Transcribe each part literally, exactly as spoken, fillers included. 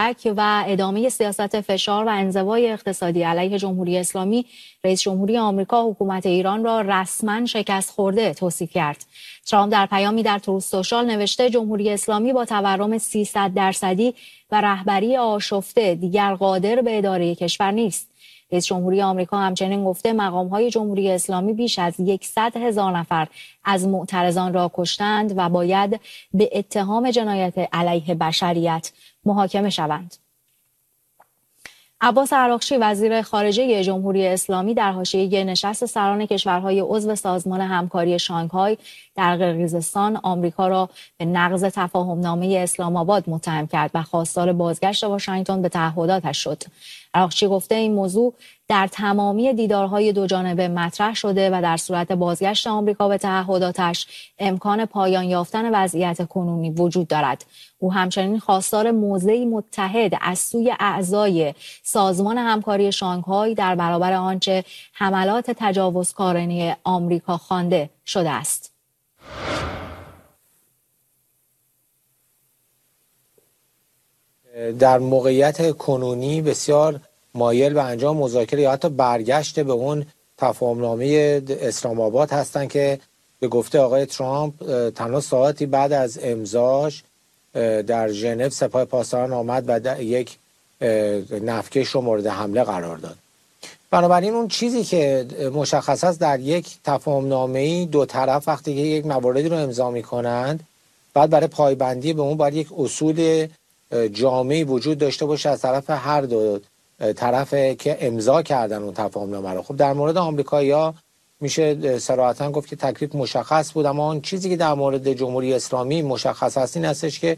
کودک و ادامه سیاست فشار و انزوای اقتصادی علیه جمهوری اسلامی، رئیس جمهوری آمریکا حکومت ایران را رسما شکست خورده توصیف کرد. ترامپ در پیامی در تروث سوشال نوشته جمهوری اسلامی با تورم سیصد درصدی و رهبری آشفته دیگر قادر به اداره کشور نیست. رئیس جمهوری آمریکا همچنین گفته مقام‌های جمهوری اسلامی بیش از صد هزار نفر از معترضان را کشتند و باید به اتهام جنایت علیه بشریت محاکمه شوند. عباس عراقچی وزیر خارجه جمهوری اسلامی در حاشیه نشست سران کشورهای عضو سازمان همکاری شانگهای در قرقیزستان آمریکا را به نقض تفاهمنامه اسلام آباد متهم کرد و خواستار بازگشت واشنگتن به تعهداتش شد. عراقچی گفته این موضوع در تمامی دیدارهای دو جانبه مطرح شده و در صورت بازگشت آمریکا به تعهداتش امکان پایان یافتن وضعیت کنونی وجود دارد. او همچنین خواستار موضعی متحد از سوی اعضای سازمان همکاری شانگهای در برابر آنچه حملات تجاوزکارانه آمریکا خوانده شده است. در موقعیت کنونی بسیار مایل به انجام مذاکره یا حتی برگشت به اون تفاهمنامه اسلام آباد هستند که به گفته آقای ترامپ تنها ساعتی بعد از امضاش در ژنو سپاه پاسداران آمد و یک نفکش رو مورد حمله قرار داد. بنابراین اون چیزی که مشخص است در یک تفاهمنامه‌ای دو طرف وقتی که یک مواردی رو امضا می‌کنند بعد برای پایبندی به اون باید یک اصول جامعی وجود داشته باشه از طرف هر دو طرف که امضا کردن اون تفاهمنامه رو. خب در مورد آمریکایی‌ها میشه صراحتاً گفت که تکلیف مشخص بود، اما اون چیزی که در مورد جمهوری اسلامی مشخص است این هستش که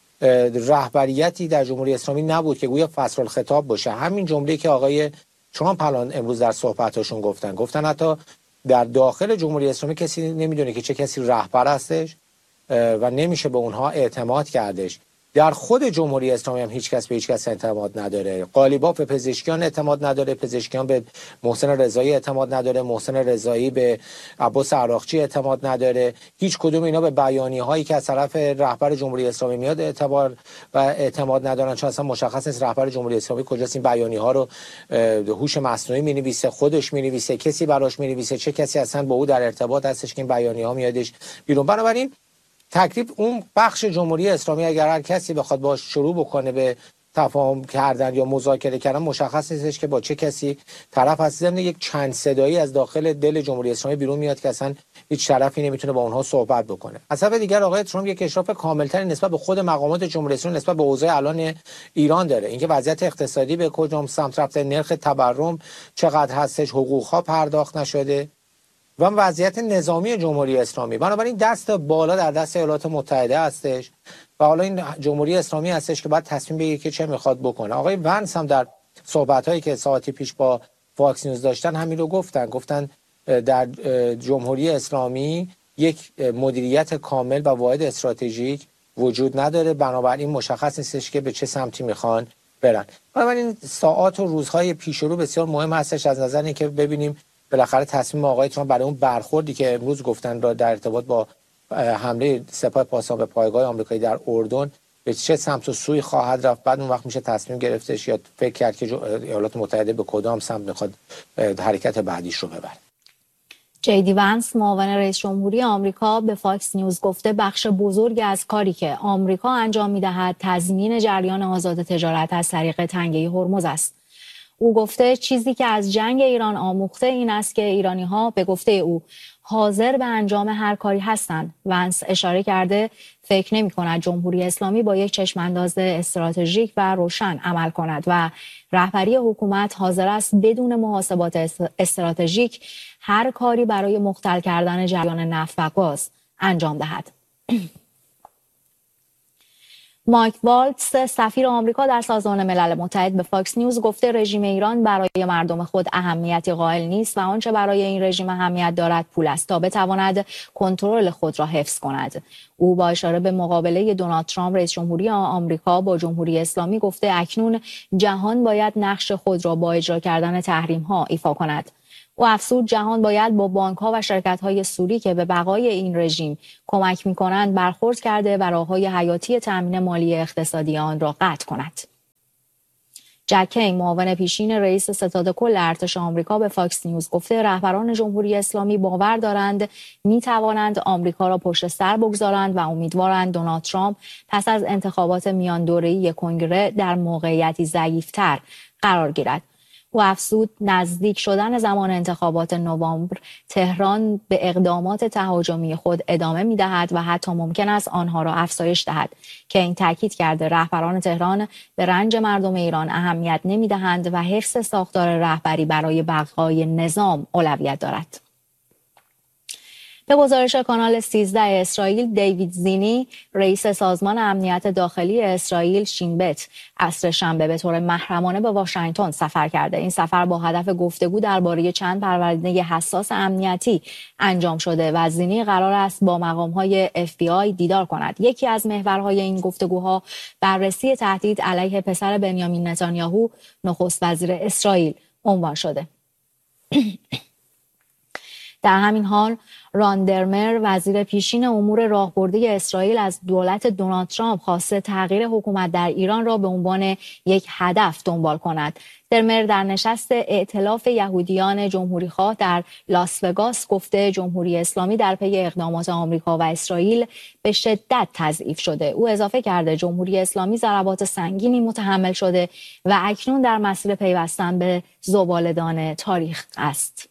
رهبریتی در جمهوری اسلامی نبود که گویا فصل الخطاب باشه. همین جمله‌ای که آقای ترامپ الان امروز در صحبتاشون گفتن گفتن حتی در داخل جمهوری اسلامی کسی نمیدونه که چه کسی رهبر هستش و نمیشه به اونها اعتماد کردش. در خود جمهوری اسلامی هم هیچ کس به هیچ کس اعتماد نداره. قالیباف به پزشکیان اعتماد نداره، پزشکیان به محسن رضایی اعتماد نداره، محسن رضایی به عباس عراقچی اعتماد نداره. هیچ کدوم اینا به بیانیه هایی که از طرف رهبر جمهوری اسلامی میاد اعتبار و اعتماد ندارن، چون اصلا مشخص نیست رهبر جمهوری اسلامی کجاست. این بیانیه ها رو هوش مصنوعی مینویسه، خودش مینویسه، کسی براش مینویسه، چه کسی اصلا با او در ارتباط هستش که این بیانیه ها میادش بیرون. بنابراین تکلیف اون بخش جمهوری اسلامی اگر هر کسی بخواد باش شروع بکنه به تفاهم کردن یا مذاکره کردن مشخص نیستش که با چه کسی طرف هست. ضمن یک چند صدایی از داخل دل جمهوری اسلامی بیرون میاد که اصلا هیچ طرفی نمیتونه با اونها صحبت بکنه. از طرف دیگر آقای ترامپ یک اشراف کاملتری نسبت به خود مقامات جمهوری اسلامی نسبت به اوضاع الان ایران داره. اینکه وضعیت اقتصادی به کجا سمت رفته، نرخ تورم چقدر هستش، حقوق ها پرداخت نشده و وضعیت نظامی جمهوری اسلامی. بنابراین دست بالا در دست ایالات متحده هستش و حالا این جمهوری اسلامی هستش که باید تصمیم بگیره که چه میخواد بکنه. آقای ونس هم در صحبت‌هایی که ساعتی پیش با فاکس نیوز داشتن همین رو گفتن. گفتن در جمهوری اسلامی یک مدیریت کامل و واحد استراتژیک وجود نداره، بنابراین مشخص نیستش که به چه سمتی میخوان برن. بنابراین ساعات و روزهای پیش رو بسیار مهم هستش از نظر اینکه ببینیم بالاخره تصمیم آقای ترامپ برای اون برخوردی که امروز گفتن را در ارتباط با حمله سپاه پاسداران به پایگاه آمریکایی در اردن به چه سمت و سوی خواهد رفت. بعد اون وقت میشه تصمیم گرفتش یا فکر کرد که ایالات متحده به کدام سمت میخواد حرکت بعدیش رو ببره. جی دی ونس معاون رئیس جمهوری آمریکا به فاکس نیوز گفته بخش بزرگی از کاری که آمریکا انجام میدهد تضمین جریان آزاد تجارت از طریق تنگه هرمز است. او گفته چیزی که از جنگ ایران آموخته این است که ایرانی‌ها به گفته او حاضر به انجام هر کاری هستند. ونس اشاره کرده فکر نمی‌کند جمهوری اسلامی با یک چشم‌انداز استراتژیک و روشن عمل کند و رهبری حکومت حاضر است بدون محاسبات استراتژیک هر کاری برای مختل کردن جریان نفت و گاز انجام دهد. مایک والتز سفیر آمریکا در سازمان ملل متحد به فاکس نیوز گفته رژیم ایران برای مردم خود اهمیتی قائل نیست و آنچه برای این رژیم اهمیت دارد پول است تا بتواند کنترل خود را حفظ کند. او با اشاره به مقابله دونالد ترامپ رئیس جمهوری آمریکا با جمهوری اسلامی گفته اکنون جهان باید نقش خود را با اجرا کردن تحریم ها ایفا کند. او افزود جهان باید با بانک‌ها و شرکت‌های سوری که به بقای این رژیم کمک می‌کنند برخورد کرده و راه‌های حیاتی تامین مالی اقتصادی آن را قطع کند. جک کینگ معاون پیشین رئیس ستاد کل ارتش آمریکا به فاکس نیوز گفته رهبران جمهوری اسلامی باور دارند می توانند آمریکا را پشت سر بگذارند و امیدوارند دونالد ترامپ پس از انتخابات میان دوره‌ای کنگره در موقعیتی ضعیف‌تر قرار گیرد. او افزود نزدیک شدن زمان انتخابات نوامبر تهران به اقدامات تهاجمی خود ادامه می‌دهد و حتی ممکن است آنها را افزایش دهد که این تاکید کرده رهبران تهران به رنج مردم ایران اهمیت نمی‌دهند و حفظ ساختار رهبری برای بقای نظام اولویت دارد. به گزارش کانال سیزده اسرائیل، دیوید زینی رئیس سازمان امنیت داخلی اسرائیل شین بت عصر شنبه به طور محرمانه به واشنگتن سفر کرده. این سفر با هدف گفتگو درباره چند پرونده حساس امنیتی انجام شده و زینی قرار است با مقام‌های اف بی آی دیدار کند. یکی از محورهای این گفتگوها بررسی تهدید علیه پسر بنیامین نتانیاهو نخست وزیر اسرائیل عنوان شده. در همین حال ران درمر وزیر پیشین امور راهبردی اسرائیل از دولت دونالد ترامپ خواسته تغییر حکومت در ایران را به عنوان یک هدف دنبال کند. درمر در نشست ائتلاف یهودیان جمهوری‌خواه در لاس وگاس گفته جمهوری اسلامی در پی اقدامات آمریکا و اسرائیل به شدت تضعیف شده. او اضافه کرده جمهوری اسلامی ضربات سنگینی متحمل شده و اکنون در مسیر پیوستن به زباله‌دان تاریخ است.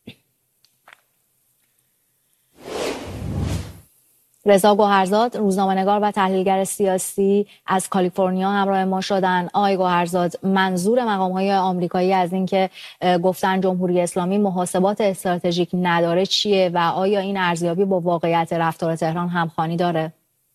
رضا گوهرزاد روزنامه‌نگار و تحلیلگر سیاسی از کالیفرنیا همراه ما شدن. آقای گوهرزاد، منظور مقام‌های آمریکایی از اینکه گفتن جمهوری اسلامی محاسبات استراتژیک نداره چیه و آیا این ارزیابی با واقعیت رفتار تهران همخوانی داره؟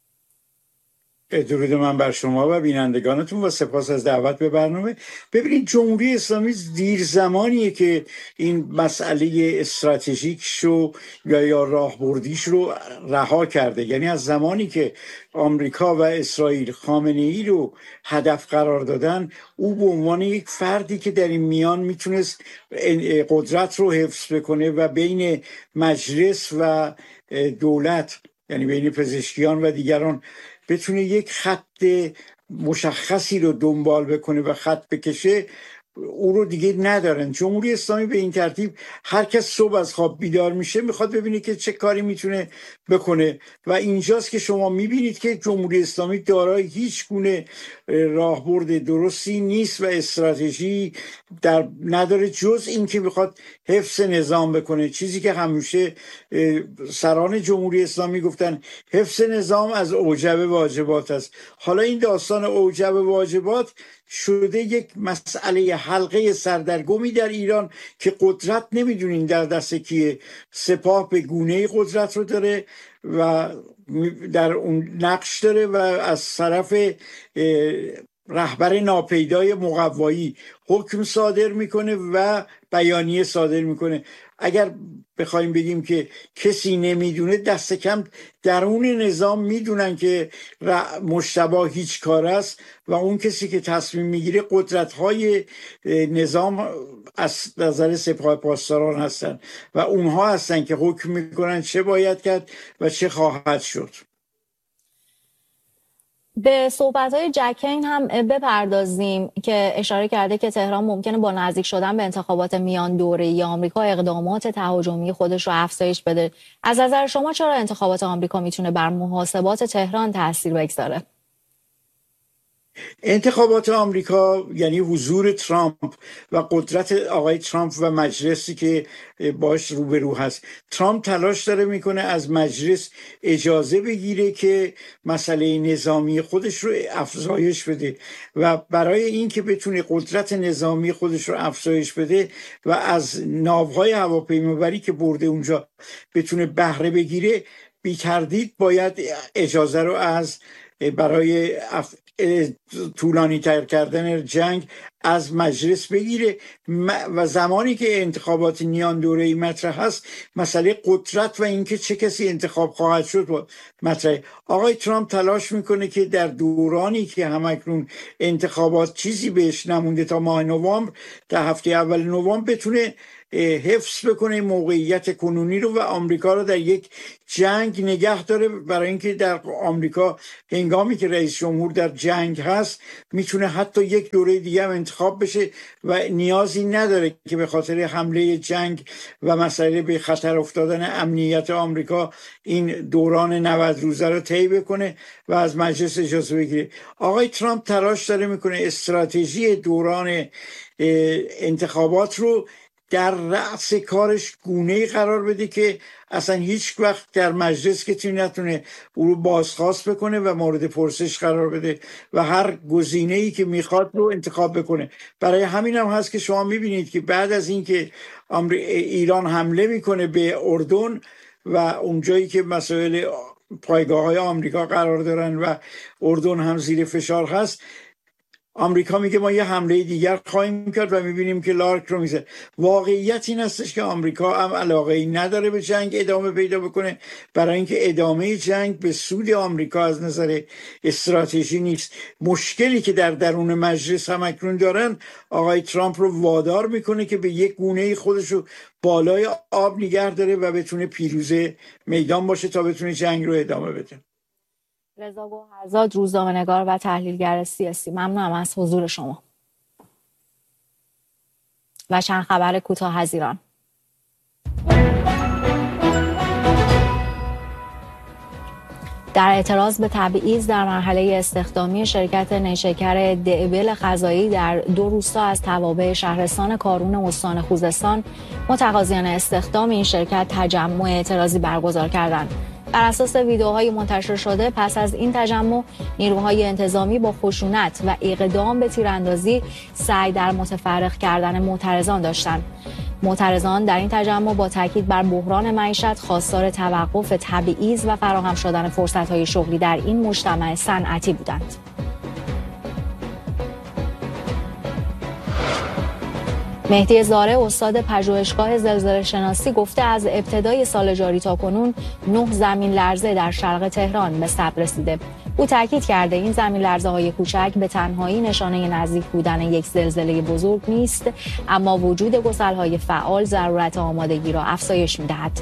درود من بر شما و بینندگانتون و سپاس از دعوت به برنامه. ببینید جمهوری اسلامی دیر زمانیه که این مسئله استراتژیکش رو یا یا راهبردیش رو رها کرده. یعنی از زمانی که آمریکا و اسرائیل خامنه‌ای رو هدف قرار دادن، او به عنوان یک فردی که در این میان میتونست قدرت رو حفظ بکنه و بین مجلس و دولت، یعنی بین پزشکیان و دیگران، بتونه یک خط مشخصی رو دنبال بکنه و خط بکشه، او رو دیگه ندارن. جمهوری اسلامی به این ترتیب هر کس صبح از خواب بیدار میشه میخواد ببینه که چه کاری میتونه بکنه و اینجاست که شما میبینید که جمهوری اسلامی دارای هیچ گونه راهبرد درستی نیست و استراتژی در نداره جز این که میخواد حفظ نظام بکنه. چیزی که همیشه سران جمهوری اسلامی گفتن حفظ نظام از اوجب واجبات است. حالا این داستان اوجب واجبات شده یک مسئله حلقه سردرگمی در ایران که قدرت نمیدونین در دست کیه. سپاه به گونه قدرت رو داره و در اون نقش داره و از طرف رهبر ناپیدای مقوایی حکم صادر میکنه و بیانیه صادر میکنه. اگر بخوایم بگیم که کسی نمیدونه، دست کم درون نظام میدونن که مجتبی هیچ کار است و اون کسی که تصمیم میگیره قدرت‌های نظام از نظر سپاه پاسداران هستن و اونها هستن که حکم میکنن چه باید کرد و چه خواهد شد. به صحبت‌های جک کینگ هم بپردازیم که اشاره کرده که تهران ممکنه با نزدیک شدن به انتخابات میان دوره‌ای آمریکا اقدامات تهاجمی خودش رو افزایش بده. از نظر شما چرا انتخابات آمریکا میتونه بر محاسبات تهران تاثیر بگذاره؟ انتخابات آمریکا یعنی حضور ترامپ و قدرت آقای ترامپ و مجلسی که باش روبرو هست. ترامپ تلاش داره میکنه از مجلس اجازه بگیره که مسئله نظامی خودش رو افزایش بده و برای این که بتونه قدرت نظامی خودش رو افزایش بده و از ناوهای هواپیمابری که برده اونجا بتونه بهره بگیره، بی تردید باید اجازه رو از برای اف... طولانی تر کردن جنگ از مجلس بگیره و زمانی که انتخابات میان دوره‌ای مطرح هست، مسئله قدرت و اینکه چه کسی انتخاب خواهد شد مطرح. آقای ترامپ تلاش میکنه که در دورانی که همکنون انتخابات چیزی بهش نمونده تا ماه نوامبر، تا هفته اول نوامبر، بتونه حفظ بکنه موقعیت کنونی رو و آمریکا رو در یک جنگ نگه داره، برای اینکه در آمریکا هنگامی که رئیس جمهور در جنگ هست میتونه حتی یک دوره دیگه هم انتخاب بشه و نیازی نداره که به خاطر حمله جنگ و مسئله به خطر افتادن امنیت آمریکا این دوران نود روزه رو طی بکنه و از مجلس اجازه بگیره. آقای ترامپ تلاش داره میکنه استراتژی دوران انتخابات رو در رأس کارش گونه‌ای قرار بده که اصلا هیچ وقت در مجلس کسی نتونه او رو بازخواست بکنه و مورد پرسش قرار بده و هر گزینه‌ای که میخواد رو انتخاب بکنه. برای همین هم هست که شما میبینید که بعد از اینکه ایران حمله میکنه به اردن و اونجایی که مسائل پایگاه‌های آمریکا قرار دارن و اردن هم زیر فشار هست، آمریکا میگه ما یه حمله دیگر خواهیم کرد و میبینیم که لارک رو میزه. واقعیت این هستش که آمریکا هم علاقه ای نداره به جنگ ادامه پیدا بکنه، برای اینکه ادامه جنگ به سود آمریکا از نظر استراتژی نیست. مشکلی که در درون مجلس هم اکنون دارن آقای ترامپ رو وادار میکنه که به یک گونه خودش رو بالای آب نگه داره و بتونه پیروزه میدان باشه تا بتونه جنگ رو ادامه بده. رضا گوهرزاد، روزنامه‌نگار و تحلیلگر سیاسی، ممنونم از حضور شما. و چند خبر کوتاه از ایران. در اعتراض به تبعیض در مرحله استخدامی شرکت نیشکر دعبل غذایی در دو روستا از توابع شهرستان کارون استان خوزستان، متقاضیان استخدام این شرکت تجمع اعتراضی برگزار کردند. بر اساس ویدئوهای منتشر شده پس از این تجمع، نیروهای انتظامی با خشونت و اقدام به تیراندازی سعی در متفرق کردن معترضان داشتند. معترضان در این تجمع با تاکید بر بحران معیشت خواستار توقف تبعیض و فراهم شدن فرصت‌های شغلی در این مجتمع صنعتی بودند. مهدی زاره، استاد پژوهشگاه زلزله شناسی، گفته از ابتدای سال جاری تا کنون نه زمین لرزه در شرق تهران به ثبت رسیده. او تاکید کرده این زمین لرزه های کوچک به تنهایی نشانه نزدیک بودن یک زلزله بزرگ نیست، اما وجود گسل‌های فعال ضرورت آمادگی را افزایش می‌دهد.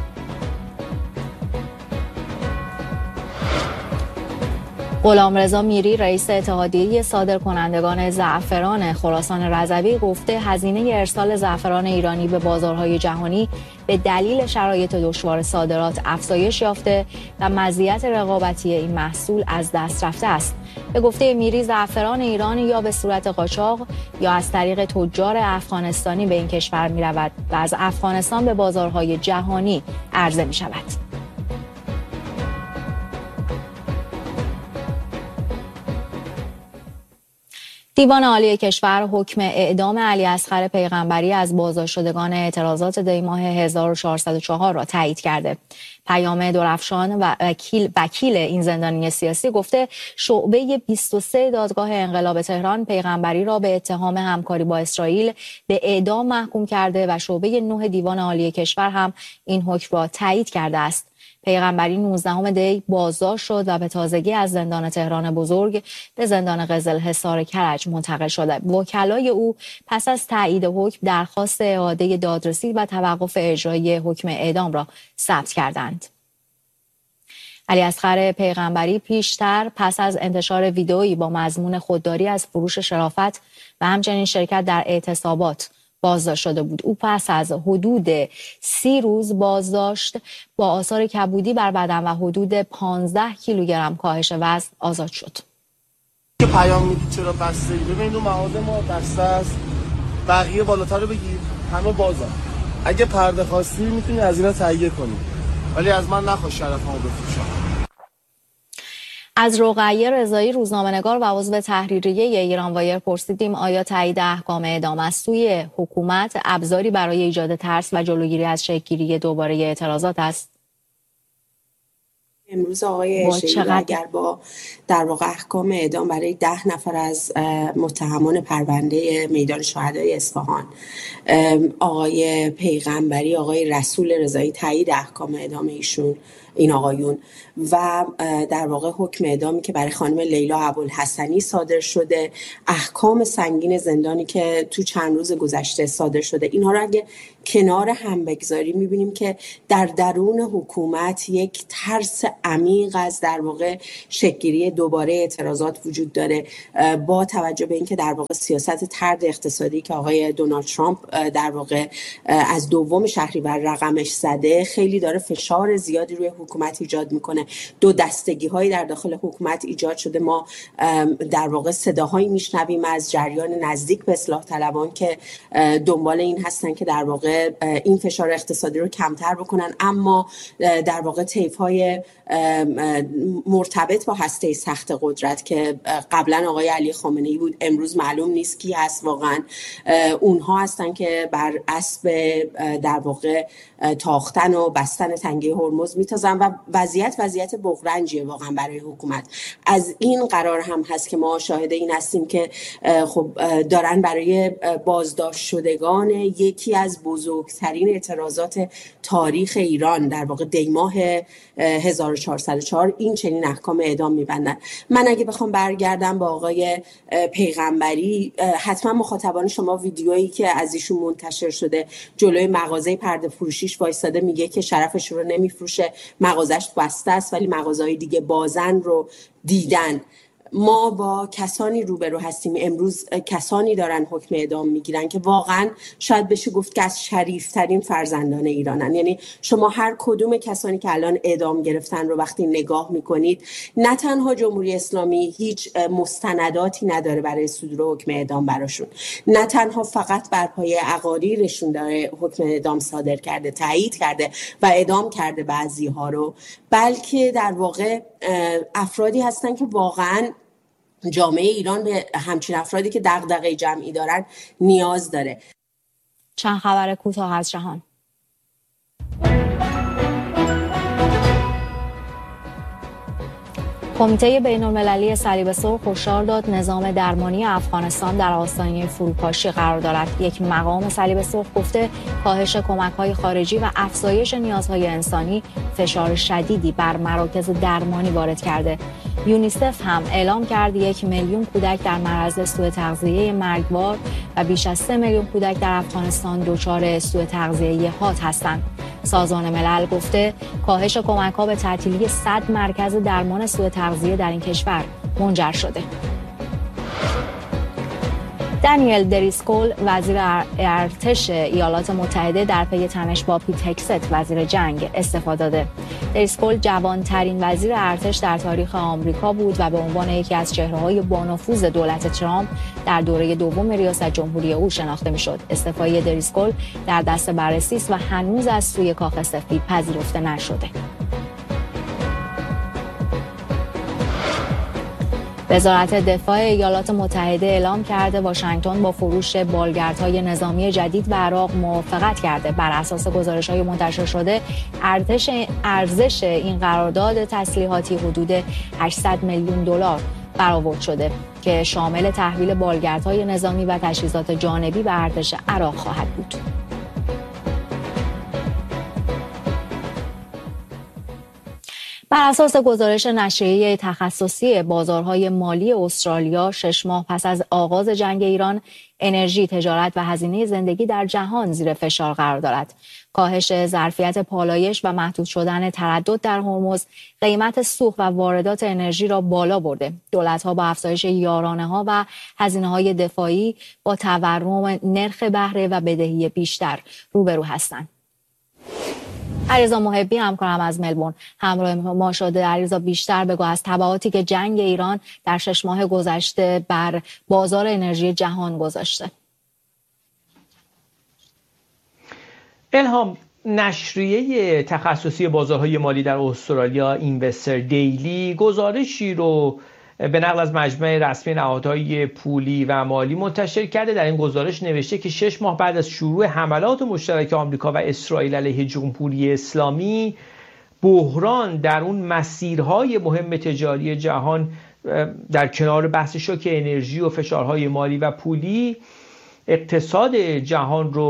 غلامرضا میری، رئیس اتحادیه صادرکنندگان زعفران خراسان رضوی، گفته هزینه ارسال زعفران ایرانی به بازارهای جهانی به دلیل شرایط دشوار صادرات افزایش یافته و مزیت رقابتی این محصول از دست رفته است. به گفته میری، زعفران ایران یا به صورت قاچاق یا از طریق تجار افغانستانی به این کشور می رود و از افغانستان به بازارهای جهانی عرضه می شود. دیوان عالی کشور حکم اعدام علی اصغر پیغمبری از بازداشت شدگان اعتراضات دی ماه هزار و چهارصد و چهار را تایید کرده. پیام درفشان و وکیل وکیل این زندانی سیاسی گفته شعبه بیست و سه دادگاه انقلاب تهران پیغمبری را به اتهام همکاری با اسرائیل به اعدام محکوم کرده و شعبه نه دیوان عالی کشور هم این حکم را تایید کرده است. پیغمبری نوزدهم دی بازداشت شد و به تازگی از زندان تهران بزرگ به زندان قزلحصار کرج منتقل شده. وکلای او پس از تایید حکم درخواست اعاده دادرسی و توقف اجرایی حکم اعدام را ثبت کردند. علی اصغر پیغمبری پیشتر پس از انتشار ویدئویی با مضمون خودداری از فروش شرافت و همچنین شرکت در اعتصابات بازداشت شده بود. او پس از حدود سی روز بازداشت با آثار کبودی بر بدن و حدود پانزده کیلوگرم کاهش وزن آزاد شد. که پیام میدید چرا بسته ای؟ ببین اون مغازه ما بسته است، بقیه بالاتر رو بگیر، همه بازن. اگه پرده خواستی میتونی از اینا تهیه کنی، ولی از من نخواست شرفمو بفروشم. از رقیه رضایی، روزنامه‌نگار و عضو تحریریه ایران وایر پرسیدیم آیا تایید احکام اعدام از سوی حکومت ابزاری برای ایجاد ترس و جلوگیری از شکل‌گیری دوباره اعتراضات است؟ امروز آقای شیعی اگر با در واقع احکام اعدام برای ده نفر از متهمان پرونده میدان شهدای اصفهان، آقای پیغمبری، آقای رسول رضایی تایید احکام اعدام ایشون این آقایون و در واقع حکم اعدامی که برای خانم لیلا ابوالحسنی صادر شده، احکام سنگین زندانی که تو چند روز گذشته صادر شده، اینها رو اگه کنار هم بگذاری میبینیم که در درون حکومت یک ترس عمیق از در واقع شکل‌گیری دوباره اعتراضات وجود داره، با توجه به اینکه در واقع سیاست طرد اقتصادی که آقای دونالد ترامپ در واقع از دوم شهریور رقمش زده خیلی داره فشار زیادی روی حکومت ایجاد میکنه. دو دستگی هایی در داخل حکومت ایجاد شده. ما در واقع صداهایی میشنویم از جریان نزدیک به اصلاح طلبان که دنبال این هستن که در واقع این فشار اقتصادی رو کمتر بکنن، اما در واقع طیف‌های مرتبط با هسته سخت قدرت که قبلا آقای علی خامنه‌ای بود، امروز معلوم نیست کی هست واقعا، اونها هستن که بر اسب در واقع تاختن و بستن تنگه هرمز میتازن و وضعیت وضعیت بغرنجیه واقعا برای حکومت. از این قرار هم هست که ما شاهد این هستیم که خب دارن برای بازداشت شدگان یکی از بزرگترین اعتراضات تاریخ ایران در واقع دیماه هزار و چهارصد و چهار این چنین احکام اعدام میبندن. من اگه بخوام برگردم با آقای پیغمبری، حتما مخاطبان شما ویدیویی که از ایشون منتشر شده جلوی مغازه پرده فروشیش وایساده میگه که شرفش رو نمیفروشه، مغازش بسته است ولی مغازهای دیگه بازن رو دیدن. ما با کسانی روبرو هستیم امروز، کسانی دارن حکم اعدام میگیرن که واقعا شاید بشه گفت که از شریفترین فرزندان ایرانن. یعنی شما هر کدوم کسانی که الان اعدام گرفتن رو وقتی نگاه میکنید، نه تنها جمهوری اسلامی هیچ مستنداتی نداره برای صدور حکم اعدام براشون، نه تنها فقط بر پایه اقاریرشون داره حکم اعدام صادر کرده، تایید کرده و اعدام کرده بعضی ها رو، بلکه در واقع افرادی هستن که واقعا جامعه ایران به همچین افرادی که دغدغه جمعی دارن نیاز داره. چند خبر کوتاه از جهان. کمیته بین‌المللی صلیب سرخ هشدار داد نظام درمانی افغانستان در آستانه فروپاشی قرار دارد. یک مقام صلیب سرخ گفته کاهش کمک‌های خارجی و افزایش نیازهای انسانی فشار شدیدی بر مراکز درمانی وارد کرده. یونیسف هم اعلام کرد یک میلیون کودک در معرض سوء تغذیه مرگبار و بیش از سه میلیون کودک در افغانستان دچار سوء تغذیه حاد هستند. سازمان ملل گفته کاهش کمک‌ها به تعطیلی صد مرکز درمان سوء تغذیه در این کشور منجر شده. دانیل دریسکول وزیر ارتش ایالات متحده در پی تنش با پیت هگست وزیر جنگ استعفا داده. دریسکول جوانترین وزیر ارتش در تاریخ آمریکا بود و به عنوان یکی از چهره‌های بانفوذ دولت ترامپ در دوره دوم ریاست جمهوری او شناخته می‌شد. استعفای دریسکول در دست بررسی است و هنوز از سوی کاخ سفید پذیرفته نشده. وزارت دفاع ایالات متحده اعلام کرده واشنگتن با فروش بالگردهای نظامی جدید به عراق موافقت کرده. بر اساس گزارش‌های منتشر شده ارتش ارزش این قرارداد تسلیحاتی حدود هشتصد میلیون دلار برآورد شده که شامل تحویل بالگردهای نظامی و تجهیزات جانبی به ارتش عراق خواهد بود. بر اساس گزارش نشریه تخصصی بازارهای مالی استرالیا، شش ماه پس از آغاز جنگ ایران، انرژی، تجارت و هزینه زندگی در جهان زیر فشار قرار دارد. کاهش ظرفیت پالایش و محدود شدن تردد در هرمز، قیمت سوخت و واردات انرژی را بالا برده. دولت‌ها با افزایش یارانه‌ها و هزینه‌های دفاعی با تورم نرخ بهره و بدهی بیشتر روبرو هستند. علیرضا محبی همکارم از ملبورن همراه ما شده. علیرضا، بیشتر بگو از تبعاتی که جنگ ایران در شش ماه گذشته بر بازار انرژی جهان گذاشته. الهام، نشریه تخصصی بازارهای مالی در استرالیا اینوستر دیلی گزارشی رو به نقل از مجمع رسمی نهادهای پولی و مالی منتشر کرده. در این گزارش نوشته که شش ماه بعد از شروع حملات مشترک آمریکا و اسرائیل علیه جمهوری اسلامی، بحران در اون مسیرهای مهم تجاری جهان در کنار بحث شوک انرژی و فشارهای مالی و پولی اقتصاد جهان رو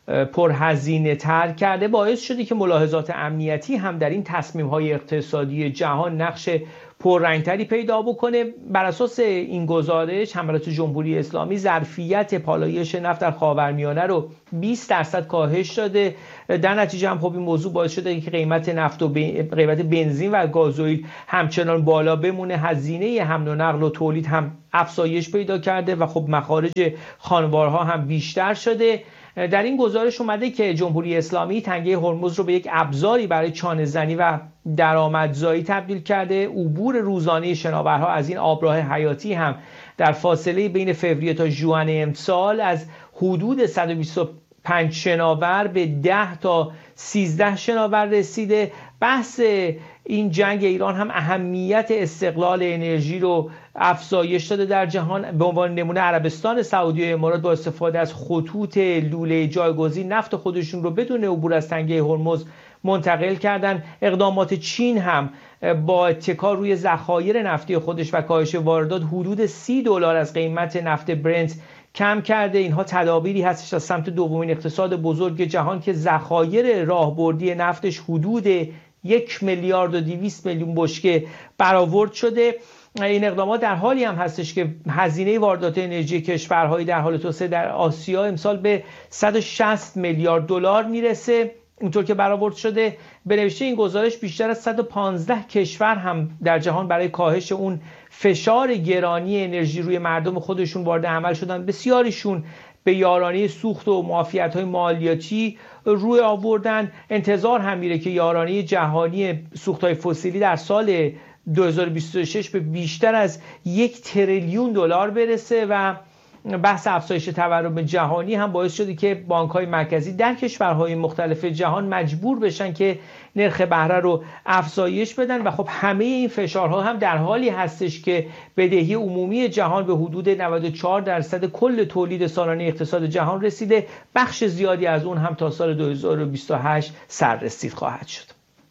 پرهزینه تر کرده، باعث شده که ملاحظات امنیتی هم در این تصمیم های اقتصادی جهان نقش پررنگتری پیدا بکنه. بر اساس این گزارش حملات جمهوری اسلامی ظرفیت پالایش نفت در خاورمیانه رو بیست درصد کاهش داده. در نتیجه هم خب این موضوع باعث شده که قیمت نفت و قیمت بنزین و گازوئیل همچنان بالا بمونه. هزینه حمل و نقل و تولید هم افزایش پیدا کرده و خب مخارج خانوارها هم بیشتر شده. در این گزارش اومده که جمهوری اسلامی تنگه هرمز رو به یک ابزاری برای چانه‌زنی و درآمدزایی تبدیل کرده. عبور روزانه شناورها از این آبراه حیاتی هم در فاصله بین فوریه تا ژوئن امسال از حدود صد و بیست و پنج شناور به ده تا سیزده شناور رسیده. بحث این جنگ ایران هم اهمیت استقلال انرژی رو افزایش داده در جهان. به عنوان نمونه عربستان سعودی و امارات با استفاده از خطوط لوله جایگزین نفت خودشون رو بدون عبور از تنگه هرمز منتقل کردن. اقدامات چین هم با اتکا روی ذخایر نفتی خودش و کاهش واردات حدود سی دلار از قیمت نفت برنت کم کرده. اینها تدابیری هستش از سمت دومین اقتصاد بزرگ جهان که ذخایر راهبردی نفتش حدود یک میلیارد و دویست میلیون بشکه برآورد شده. این اقدامات در حالی هم هستش که هزینه واردات انرژی کشورهای در حال توسعه در آسیا امسال به صد و شصت میلیارد دلار میرسه. اونطور که برآورد شده به نوشته این گزارش بیشتر از صد و پانزده کشور هم در جهان برای کاهش اون فشار گرانی انرژی روی مردم خودشون وارد عمل شدن. بسیاریشون به یارانه سوخت و معافیت‌های مالیاتی روی آوردن. انتظار هم میره که یارانه جهانی سوخت‌های فسیلی در سال دو هزار و بیست و شش به بیشتر از یک تریلیون دلار برسه و بحث افزایش تورم جهانی هم باعث شده که بانک‌های مرکزی در کشورهای مختلف جهان مجبور بشن که نرخ بهره رو افزایش بدن و خب همه این فشارها هم در حالی هستش که بدهی عمومی جهان به حدود نود و چهار درصد کل تولید سالانه اقتصاد جهان رسیده. بخش زیادی از اون هم تا سال دو هزار و بیست و هشت سررسید خواهد شد.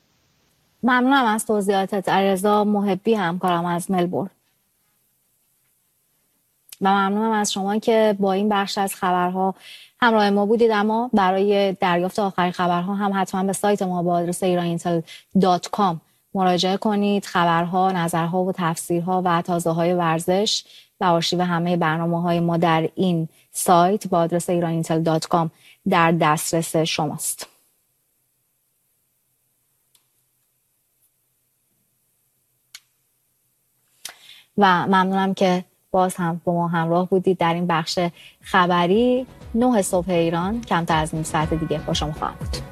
ممنونم از توضیحاتت. علیرضا محبی همکارم از ملبورن. و ممنونم از شما که با این بخش از خبرها همراه ما بودید. اما برای دریافت آخرین خبرها هم حتما به سایت ما با آدرس ایران اینتل دات کام مراجعه کنید. خبرها، نظرها و تفسیرها و تازه‌های ورزش و آرشیو همه برنامه‌های ما در این سایت با آدرس ایران اینتل دات کام در دسترس شماست. و ممنونم که باز هم با ما همراه بودید در این بخش خبری. نه صبح ایران کمتر از نیم ساعت دیگه با شما خواهم بود.